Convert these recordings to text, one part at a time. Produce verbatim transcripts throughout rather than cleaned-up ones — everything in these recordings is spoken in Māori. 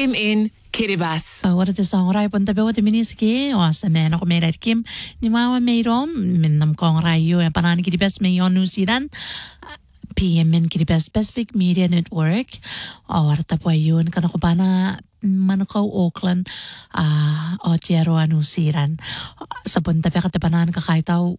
Kim in Kiribati. Ora te sangrai pun tabe wote miniski o sa me na ko me Kim ni mawa me rom min nam kong rayo ya panani Kiribati me yon New Zealand P M N Kiribati Pacific Media Network ora ta po yun kana ko bana Manukau Auckland uh, o Tiaro New Zealand sa pun tabe ka tabanan ka kaitaw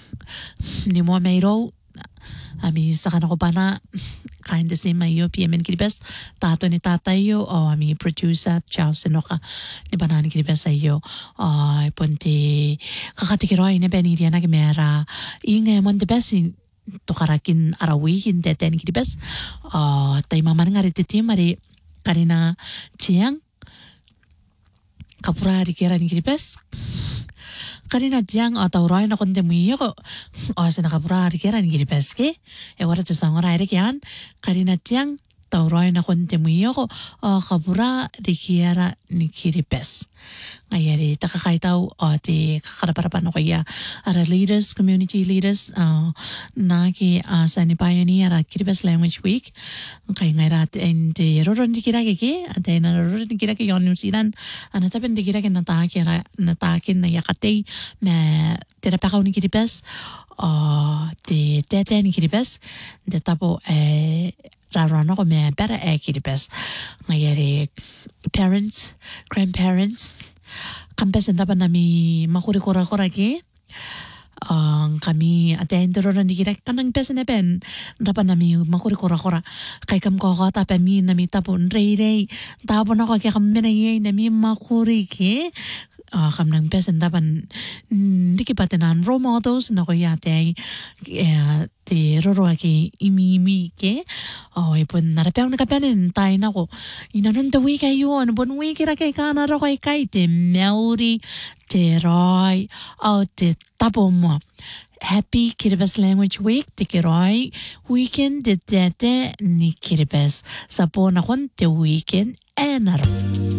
ni mo me ro Ami sa kana ko bana kind of same mayo P M N Kiribati tato ni tatayo o ami producer Chow Sinoka ni banani Kiribati ayo ay punti kakatikiroy ni beniriya na kimera ingay mon de besi to karakin arawi hindi ten Kiribati uh, tay mama nga rititi mari karina chiang kapura rikera ni Kiribati Karina diang atau roy na konde muyo ko o sa nakapura rikera ni Kiribati ke e wala sa sangora rikian Karina diang tau roy na konde muyo ko o kapura rikera ni Kiribati ngayari takakaitaw o ti kakaraparapan o kaya ara leaders community leaders uh, na ki uh, sa ni pioneer ara Kiribati Language Week kaya ngayrat hindi roron di kiraki ki at ay na roron di kiraki yon New Zealand anatapan di kiraki nataki natakin na yakatay me terapakaw ni Kiribati o ti tete ni Kiribati de tapo eh rarano ko me pera eh Kiribati ngayari parents grandparents kampesan dapat nami makuri kora-kora ki ang kami aten teroran di kira kanang pesen na pen dapat nami makuri kora-kora kay kam ko ka tapi mi nami tapon rei rei tapon ako kaya kami na yay nami makuri ki Uh, kam nang pesen dapan hindi kipatenan role models na ko yate uh, te roro ki imi imi ke oh ipon narapew na kapenin tay na ko inanon ta wi kayo ano bon wi kira kay kana ro kay kay te Maori te roy o te tapo mo Happy Kiribati Language Week te kiroy weekend de tete ni Kiribati sa po na kon te weekend enaro